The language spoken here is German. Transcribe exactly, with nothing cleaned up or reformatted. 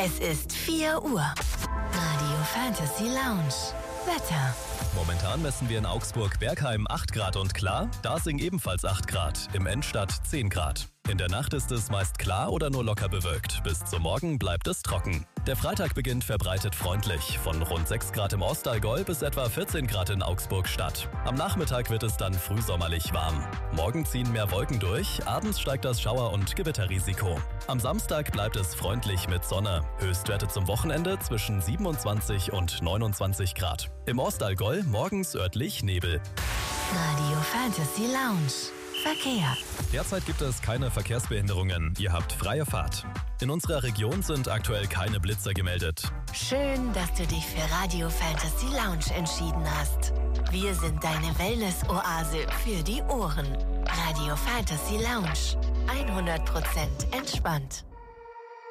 Es ist vier Uhr. Radio Fantasy Lounge. Wetter. Momentan messen wir in Augsburg-Bergheim acht Grad und klar, Dasing ebenfalls acht Grad, im Endstadt zehn Grad. In der Nacht ist es meist klar oder nur locker bewölkt. Bis zum Morgen bleibt es trocken. Der Freitag beginnt verbreitet freundlich, von rund sechs Grad im Ostallgäu bis etwa vierzehn Grad in Augsburg-Stadt. Am Nachmittag wird es dann frühsommerlich warm. Morgen ziehen mehr Wolken durch, abends steigt das Schauer- und Gewitterrisiko. Am Samstag bleibt es freundlich mit Sonne. Höchstwerte zum Wochenende zwischen siebenundzwanzig und neunundzwanzig Grad. Im Ostallgäu morgens örtlich Nebel. Radio Fantasy Lounge. Verkehr. Derzeit gibt es keine Verkehrsbehinderungen. Ihr habt freie Fahrt. In unserer Region sind aktuell keine Blitzer gemeldet. Schön, dass du dich für Radio Fantasy Lounge entschieden hast. Wir sind deine Wellness-Oase für die Ohren. Radio Fantasy Lounge. hundert Prozent entspannt.